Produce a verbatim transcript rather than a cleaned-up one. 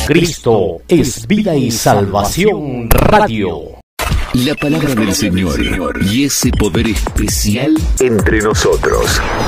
Cristo es vida y salvación radio. La palabra del Señor y ese poder especial entre nosotros.